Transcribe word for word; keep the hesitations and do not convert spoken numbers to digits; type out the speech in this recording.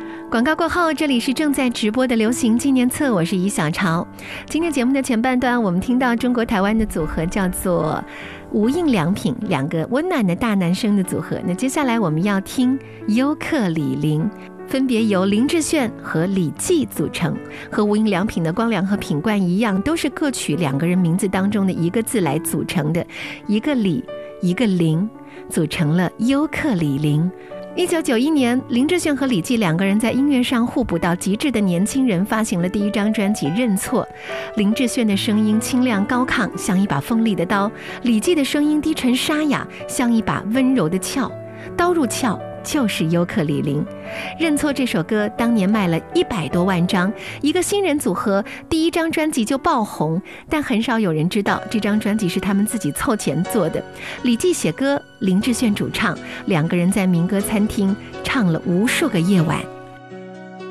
广告过后，这里是正在直播的流行纪念册，我是于小潮。今天节目的前半段，我们听到中国台湾的组合叫做无印良品，两个温暖的大男生的组合。那接下来我们要听优客李林，分别由林志炫和李骥组成，和无印良品的光良和品冠一样，都是各取两个人名字当中的一个字来组成的，一个李，一个林，组成了优客李林。一九九一年，林志炫和李骥两个人在音乐上互补到极致的年轻人发行了第一张专辑《认错》。林志炫的声音清亮高亢，像一把锋利的刀；李骥的声音低沉沙哑，像一把温柔的鞘。刀入鞘就是优客李林。认错这首歌当年卖了一百多万张，一个新人组合第一张专辑就爆红，但很少有人知道这张专辑是他们自己凑钱做的。李骥写歌，林志炫主唱，两个人在民歌餐厅唱了无数个夜晚。